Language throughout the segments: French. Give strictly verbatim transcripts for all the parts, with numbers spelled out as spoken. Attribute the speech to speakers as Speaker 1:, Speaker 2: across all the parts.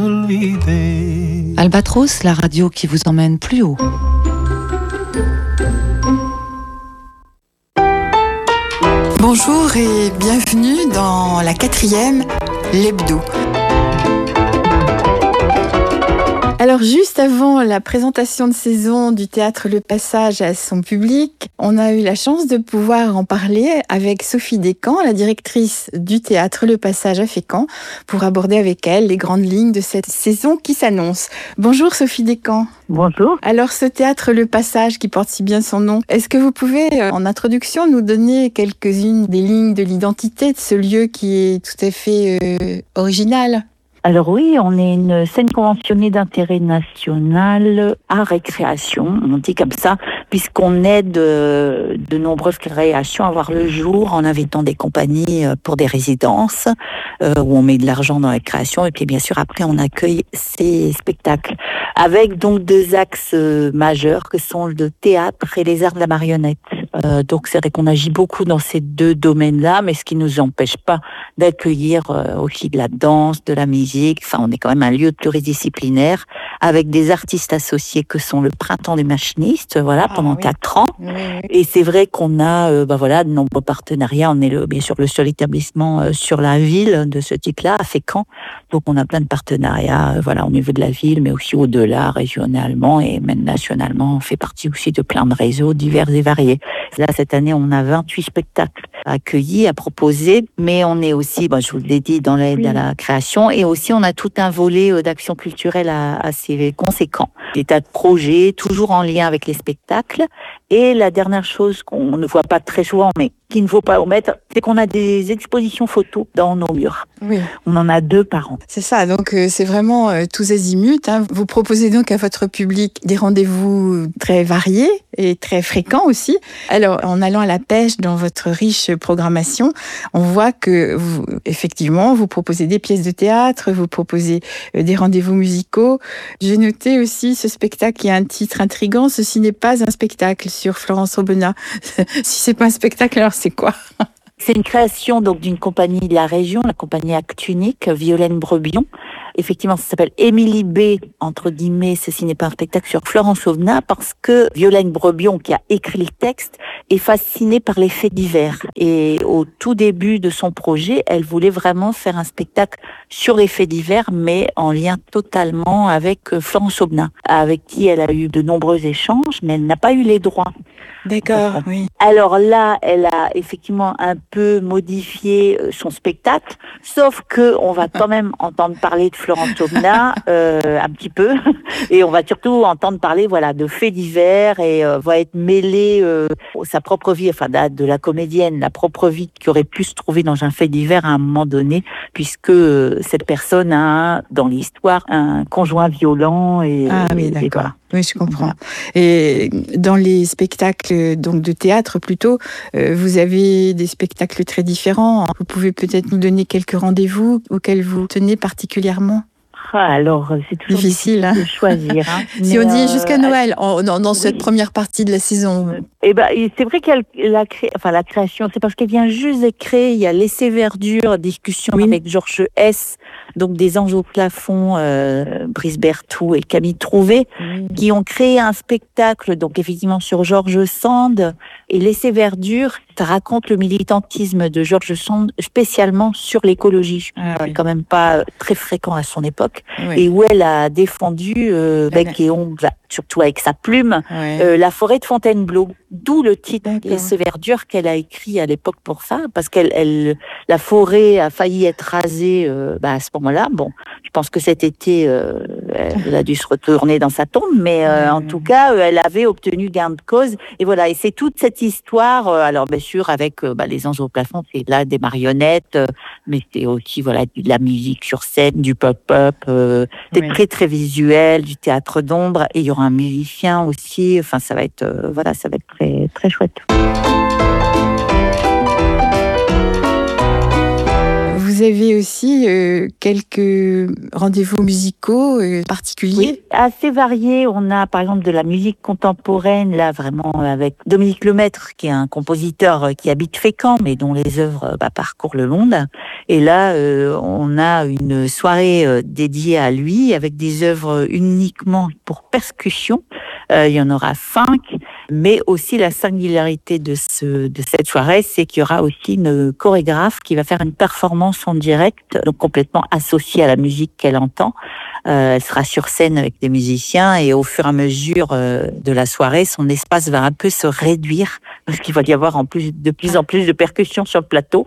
Speaker 1: Albatros, la radio qui vous emmène plus haut.
Speaker 2: Bonjour et bienvenue dans la quatrième, l'hebdo. Alors juste avant la présentation de saison du théâtre Le Passage à son public, on a eu la chance de pouvoir en parler avec Sophie Descamps, la directrice du théâtre Le Passage à Fécamp, pour aborder avec elle les grandes lignes de cette saison qui s'annonce. Bonjour Sophie Descamps.
Speaker 3: Bonjour.
Speaker 2: Alors ce théâtre Le Passage qui porte si bien son nom, est-ce que vous pouvez en introduction nous donner quelques-unes des lignes de l'identité de ce lieu qui est tout à fait euh, original ?
Speaker 3: Alors oui, on est une scène conventionnée d'intérêt national à récréation, on dit comme ça, puisqu'on aide de, de nombreuses créations à voir le jour en invitant des compagnies pour des résidences, euh, où on met de l'argent dans la création, et puis bien sûr après on accueille ces spectacles, avec donc deux axes majeurs que sont le théâtre et les arts de la marionnette. Euh, donc c'est vrai qu'on agit beaucoup dans ces deux domaines-là, mais ce qui ne nous empêche pas d'accueillir euh, aussi de la danse, de la musique. Enfin, on est quand même un lieu pluridisciplinaire avec des artistes associés que sont le Printemps des machinistes, voilà, ah, pendant oui. quatre ans. Oui, oui. Et c'est vrai qu'on a, euh, bah voilà, de nombreux partenariats. On est le, bien sûr le seul établissement euh, sur la ville de ce type-là, à Fécamp. Donc on a plein de partenariats, euh, voilà, au niveau de la ville, mais aussi au-delà, régionalement et même nationalement. On fait partie aussi de plein de réseaux divers et variés. Là, cette année, on a vingt-huit spectacles accueillis, à proposer, mais on est aussi, bah, je vous l'ai dit, dans l'aide oui. à la création, et aussi on a tout un volet d'action culturelle assez conséquent. Des tas de projets, toujours en lien avec les spectacles. Et la dernière chose qu'on ne voit pas très souvent, mais qu'il ne faut pas omettre, c'est qu'on a des expositions photos dans nos murs. Oui. On en a deux par an.
Speaker 2: C'est ça, donc euh, c'est vraiment euh, tous azimuts. Hein. Vous proposez donc à votre public des rendez-vous très variés et très fréquents aussi. Alors, en allant à la pêche dans votre riche programmation, on voit que vous, effectivement, vous proposez des pièces de théâtre, vous proposez euh, des rendez-vous musicaux. J'ai noté aussi ce spectacle qui a un titre intriguant, Ceci n'est pas un spectacle, sur Florence Aubenas. Si c'est pas un spectacle, alors c'est quoi ?
Speaker 3: C'est une création donc d'une compagnie de la région, la compagnie Acte Unique, Violaine Brebion. Effectivement, ça s'appelle Émilie B, entre guillemets, Ceci n'est pas un spectacle, sur Florence Aubenas, parce que Violaine Brebion, qui a écrit le texte, est fascinée par les faits divers. Et au tout début de son projet, elle voulait vraiment faire un spectacle sur les faits divers, mais en lien totalement avec Florence Aubenas, avec qui elle a eu de nombreux échanges, mais elle n'a pas eu les droits.
Speaker 2: D'accord, oui.
Speaker 3: Alors là, elle a effectivement un peu modifié son spectacle, sauf que on va quand même entendre parler de Florence Aubenas euh, un petit peu, et on va surtout entendre parler, voilà, de faits divers, et euh, va être mêlée euh, sa propre vie, enfin de, de la comédienne, la propre vie qui aurait pu se trouver dans un fait divers à un moment donné, puisque euh, cette personne a dans l'histoire un conjoint violent et
Speaker 2: ah oui, d'accord.
Speaker 3: Et voilà.
Speaker 2: Oui, je comprends. Et dans les spectacles donc de théâtre plutôt, euh, vous avez des spectacles très différents. Vous pouvez peut-être nous donner quelques rendez-vous auxquels vous tenez particulièrement ?
Speaker 3: Ah, alors, c'est toujours difficile, difficile hein. de choisir. Hein.
Speaker 2: Si on dit euh, jusqu'à Noël, en, dans, dans oui. cette première partie de la saison.
Speaker 3: Eh ben, c'est vrai qu'elle la, cré... enfin, la création, c'est parce qu'elle vient juste de créer. Il y a Laissez Verdure, discussion oui. avec Georges S., donc des Anges au plafond, euh, Brice Berthoud et Camille Trouvé, oui. qui ont créé un spectacle, donc effectivement sur Georges Sand. Et Laissez Verdure, ça raconte le militantisme de Georges Sand, spécialement sur l'écologie. Ah, oui. C'est quand même pas très fréquent à son époque. Oui. Et où elle a défendu, euh, bec et ongle, surtout avec sa plume, oui. euh, la forêt de Fontainebleau. D'où le titre Laissez Verdure qu'elle a écrit à l'époque pour ça, parce qu'elle, elle, la forêt a failli être rasée euh, bah, à ce moment-là. Bon, je pense que cet été, euh, elle a dû se retourner dans sa tombe, mais euh, mmh. en tout cas, elle avait obtenu gain de cause. Et voilà, et c'est toute cette histoire. Euh, alors bien sûr, avec euh, bah, les Anges au plafond, c'est là des marionnettes, euh, mais c'est aussi voilà de la musique sur scène, du pop-up, euh, c'est oui. très très visuel, du théâtre d'ombre. Et il y aura un musicien aussi. Enfin, ça va être euh, voilà, ça va être très très chouette.
Speaker 2: Vous vous avez aussi euh, quelques rendez-vous musicaux euh, particuliers?
Speaker 3: Oui, assez variés. On a par exemple de la musique contemporaine, là vraiment avec Dominique Lemaître, qui est un compositeur qui habite Fécamp, mais dont les œuvres bah, parcourent le monde. Et là, euh, on a une soirée euh, dédiée à lui, avec des œuvres uniquement pour percussion. Euh, il y en aura cinq, mais aussi la singularité de, ce, de cette soirée, c'est qu'il y aura aussi une chorégraphe qui va faire une performance en direct, donc complètement associée à la musique qu'elle entend. Euh, elle sera sur scène avec des musiciens et au fur et à mesure euh, de la soirée, son espace va un peu se réduire parce qu'il va y avoir en plus de plus en plus de percussions sur le plateau.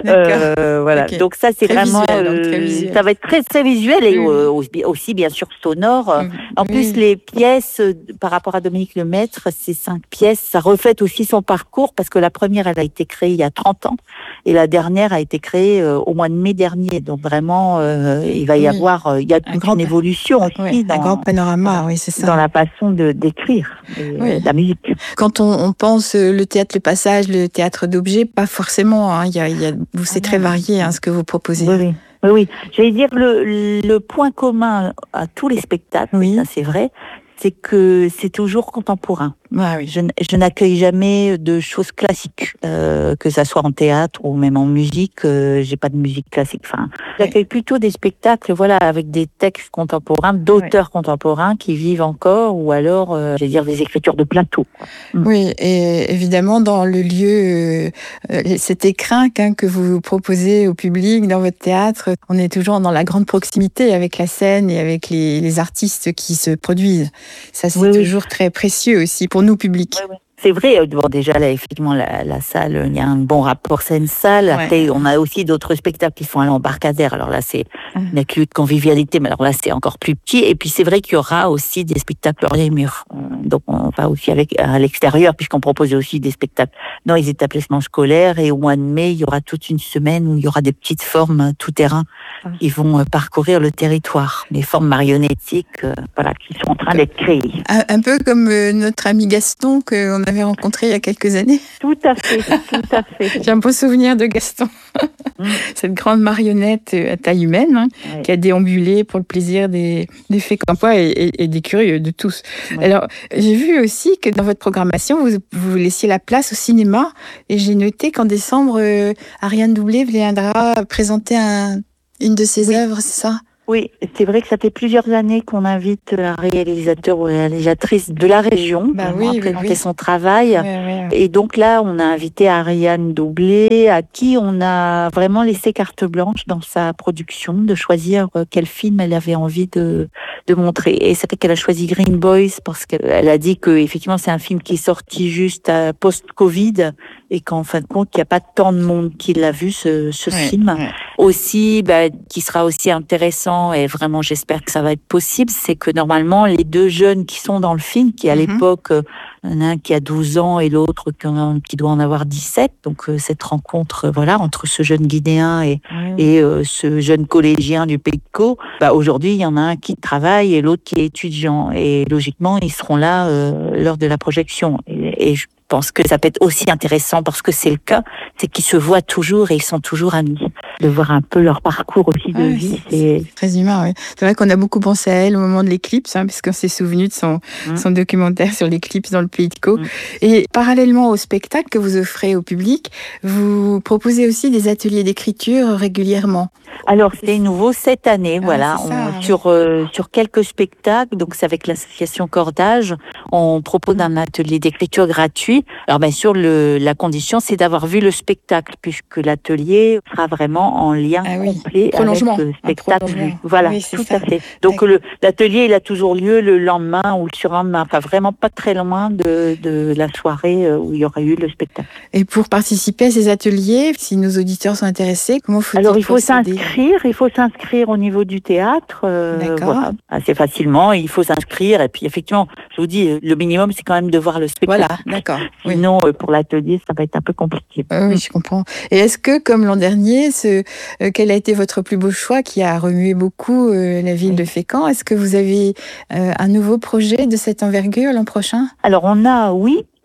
Speaker 3: Euh, voilà. Okay. Donc ça, c'est très vraiment, visuel, euh, très visuel. Ça va être très très visuel et oui. euh, aussi bien sûr sonore. Oui. En oui. plus, les pièces par rapport à Dominique Lemaître, ces cinq pièces, ça reflète aussi son parcours parce que la première, elle a été créée il y a trente ans et la dernière a été créée euh, au mois de mai dernier. Donc vraiment, euh, il va y oui. avoir, euh, il y a une grande évolution aussi
Speaker 2: oui,
Speaker 3: dans
Speaker 2: un grand panorama, oui, c'est ça.
Speaker 3: Dans la façon de d'écrire oui. la musique.
Speaker 2: Quand on, on pense le théâtre, le passage, le théâtre d'objets, pas forcément. Hein, il y a, il y a, c'est très varié hein, ce que vous proposez.
Speaker 3: Oui, oui. Oui, oui. J'allais dire le, le point commun à tous les spectacles, oui. ça c'est vrai, c'est que c'est toujours contemporain.
Speaker 2: Ah oui.
Speaker 3: Je, je n'accueille jamais de choses classiques, euh, que ça soit en théâtre ou même en musique. Euh, j'ai pas de musique classique. Enfin, j'accueille oui. plutôt des spectacles, voilà, avec des textes contemporains, d'auteurs oui. contemporains qui vivent encore, ou alors, euh, j'allais dire, des écritures de plateau.
Speaker 2: Oui, et évidemment dans le lieu, euh, cet écrin hein, que vous proposez au public dans votre théâtre, on est toujours dans la grande proximité avec la scène et avec les, les artistes qui se produisent. Ça, c'est oui, toujours oui. très précieux aussi pour nous publics.
Speaker 3: Oui, oui. C'est vrai, bon, déjà, là, effectivement, la, la salle, il y a un bon rapport scène-salle. Après, ouais. on a aussi d'autres spectacles qui font à l'embarcadère. Alors là, c'est mmh. une accueil de convivialité, mais alors là, c'est encore plus petit. Et puis, c'est vrai qu'il y aura aussi des spectacles hors les murs. Donc, on va aussi avec, à l'extérieur, puisqu'on propose aussi des spectacles dans les établissements scolaires. Et au mois de mai, il y aura toute une semaine où il y aura des petites formes tout-terrain mmh. qui vont parcourir le territoire. Des formes marionnettiques, euh, voilà, qui sont en train d'être créées.
Speaker 2: Un, un peu comme euh, notre ami Gaston, qu'on avait rencontré il y a quelques années.
Speaker 3: Tout à fait, tout à fait.
Speaker 2: J'ai un beau souvenir de Gaston. Mmh. Cette grande marionnette à taille humaine hein, ouais. qui a déambulé pour le plaisir des, des Fécampois et, et, et des curieux de tous. Ouais. Alors, j'ai vu aussi que dans votre programmation, vous, vous laissiez la place au cinéma et j'ai noté qu'en décembre, euh, Ariane Doublé viendra présenter un, une de ses oui. œuvres, c'est ça ?
Speaker 3: Oui, c'est vrai que ça fait plusieurs années qu'on invite un réalisateur ou réalisatrice de la région
Speaker 2: bah
Speaker 3: pour
Speaker 2: oui,
Speaker 3: présenter
Speaker 2: oui.
Speaker 3: son travail.
Speaker 2: Oui, oui.
Speaker 3: Et donc là, on a invité Ariane Doublé, à qui on a vraiment laissé carte blanche dans sa production, de choisir quel film elle avait envie de, de montrer. Et c'est vrai qu'elle a choisi Green Boys parce qu'elle a dit que effectivement c'est un film qui est sorti juste post-Covid et qu'en fin de compte, il n'y a pas tant de monde qui l'a vu, ce, ce oui, film. Oui. Aussi, bah, qui sera aussi intéressant, et vraiment j'espère que ça va être possible, c'est que normalement les deux jeunes qui sont dans le film, qui à mm-hmm. l'époque, il y en a un qui a douze ans et l'autre qui doit en avoir dix-sept, donc euh, cette rencontre voilà, entre ce jeune Guinéen et, mm. et euh, ce jeune collégien du Pays de Caux, bah, aujourd'hui il y en a un qui travaille et l'autre qui est étudiant, et logiquement ils seront là euh, lors de la projection. Et, et je Je pense que ça peut être aussi intéressant parce que c'est le cas, c'est qu'ils se voient toujours et ils sont toujours amis. De voir un peu leur parcours aussi de ah, vie.
Speaker 2: C'est, c'est très humain, oui. C'est vrai qu'on a beaucoup pensé à elle au moment de l'éclipse, hein, parce qu'on s'est souvenu de son, mmh. son documentaire sur l'éclipse dans le Pays de Caux. Mmh. Et parallèlement au spectacle que vous offrez au public, vous proposez aussi des ateliers d'écriture régulièrement.
Speaker 3: Alors c'est nouveau cette année, ah, voilà,
Speaker 2: ça,
Speaker 3: on,
Speaker 2: oui.
Speaker 3: sur euh, sur quelques spectacles. Donc c'est avec l'association Cordage, on propose un atelier d'écriture gratuit. Alors bien sûr, le, la condition c'est d'avoir vu le spectacle, puisque l'atelier sera vraiment en lien
Speaker 2: ah, oui.
Speaker 3: complet
Speaker 2: prolongement.
Speaker 3: avec le spectacle vu. Voilà,
Speaker 2: oui,
Speaker 3: tout
Speaker 2: ça.
Speaker 3: à fait. Donc le, l'atelier il a toujours lieu le lendemain ou le surlendemain, enfin vraiment pas très loin de de la soirée où il y aura eu le spectacle.
Speaker 2: Et pour participer à ces ateliers, si nos auditeurs sont intéressés, comment faut-il
Speaker 3: Alors il faut
Speaker 2: procéder ?
Speaker 3: s'inscrire, il faut s'inscrire au niveau du théâtre, euh,
Speaker 2: D'accord.
Speaker 3: voilà, assez facilement. Il faut s'inscrire et puis effectivement, je vous dis, le minimum c'est quand même de voir le spectacle.
Speaker 2: Voilà, d'accord.
Speaker 3: Sinon, oui. pour l'atelier, ça va être un peu compliqué.
Speaker 2: Euh, oui, je comprends. Et est-ce que, comme l'an dernier, ce, euh, quel a été votre plus beau choix qui a remué beaucoup euh, la ville oui. de Fécamp ? Est-ce que vous avez euh, un nouveau projet de cette envergure l'an prochain ?
Speaker 3: Alors on a, oui.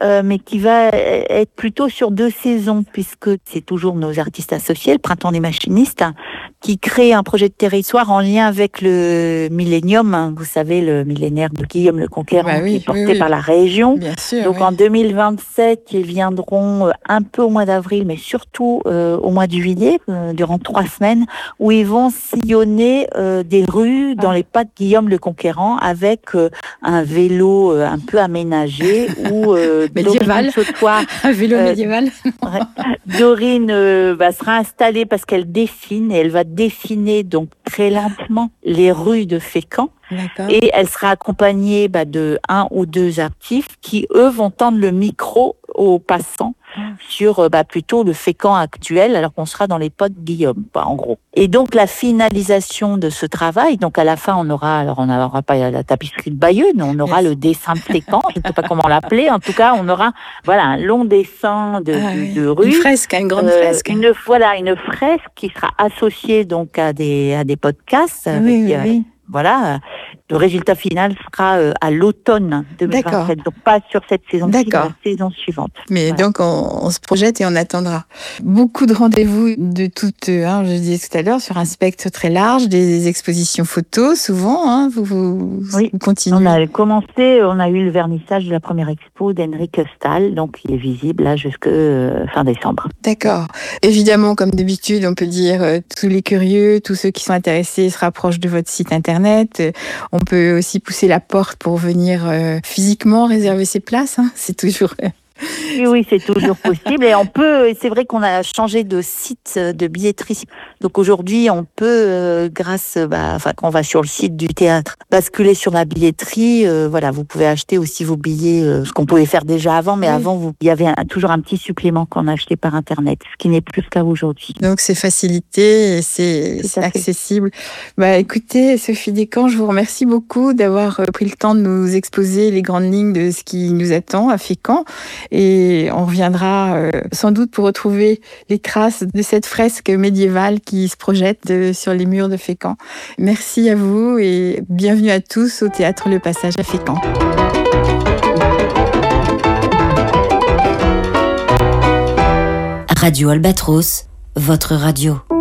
Speaker 3: euh, mais qui va être plutôt sur deux saisons, puisque c'est toujours nos artistes associés, le Printemps des machinistes, hein, qui crée un projet de territoire en lien avec le Millénium, hein, vous savez, le millénaire de Guillaume le Conquérant, bah oui, qui est porté oui, oui. par la région.
Speaker 2: Bien sûr,
Speaker 3: Donc
Speaker 2: oui.
Speaker 3: en deux mille vingt-sept, ils viendront un peu au mois d'avril, mais surtout euh, au mois de juillet, euh, durant trois semaines, où ils vont sillonner euh, des rues dans ah. les pas de Guillaume le Conquérant avec euh, un vélo euh, un peu aménagé ou euh,
Speaker 2: médiéval,
Speaker 3: sautoir,
Speaker 2: un vélo euh, médiéval.
Speaker 3: Dorine euh, bah, sera installée parce qu'elle dessine et elle va dessiner donc très lentement les rues de Fécamp. D'accord. Et elle sera accompagnée bah, de un ou deux artistes qui, eux, vont tendre le micro aux passants mmh. sur bah, plutôt le Fécamp actuel, alors qu'on sera dans les pas de Guillaume, bah, en gros. Et donc, la finalisation de ce travail, donc à la fin, on aura, alors on n'aura pas la tapisserie de Bayeux, mais on aura yes. le dessin de Fécamp, je ne sais pas comment l'appeler, en tout cas, on aura voilà, un long dessin de, ah, de, de rue.
Speaker 2: Une fresque, une grande
Speaker 3: euh,
Speaker 2: fresque.
Speaker 3: Une, voilà, une fresque qui sera associée donc à des, à des podcasts.
Speaker 2: Oui,
Speaker 3: avec,
Speaker 2: oui, oui.
Speaker 3: Voilà, le résultat final sera euh, à l'automne deux mille vingt-sept, D'accord. donc pas sur cette saison-ci, mais la saison suivante.
Speaker 2: Mais voilà. donc on, on se projette et on attendra. Beaucoup de rendez-vous de toutes, hein, je disais tout à l'heure, sur un spectre très large, des expositions photos souvent, hein, vous, vous,
Speaker 3: oui.
Speaker 2: vous continuez.
Speaker 3: On a commencé, on a eu le vernissage de la première expo d'Henrik Stahl, donc il est visible là jusque euh, fin décembre.
Speaker 2: D'accord. Évidemment, comme d'habitude, on peut dire euh, tous les curieux, tous ceux qui sont intéressés se rapprochent de votre site internet. On peut aussi pousser la porte pour venir euh, physiquement réserver ses places. Hein. C'est toujours...
Speaker 3: Oui, oui, c'est toujours possible. Et on peut, c'est vrai qu'on a changé de site de billetterie. Donc aujourd'hui, on peut, euh, grâce, bah, enfin, quand on va sur le site du théâtre, basculer sur la billetterie. Euh, voilà, vous pouvez acheter aussi vos billets, euh, ce qu'on pouvait faire déjà avant, mais oui. avant, vous, il y avait un, toujours un petit supplément qu'on achetait par Internet, ce qui n'est plus le cas aujourd'hui.
Speaker 2: Donc c'est facilité et c'est, c'est accessible. Bah, écoutez, Sophie Descamps, je vous remercie beaucoup d'avoir pris le temps de nous exposer les grandes lignes de ce qui nous attend à Fécamp. Et on reviendra euh, sans doute pour retrouver les traces de cette fresque médiévale qui se projette de, sur les murs de Fécamp. Merci à vous et bienvenue à tous au Théâtre Le Passage à Fécamp.
Speaker 1: Radio Albatros, votre radio.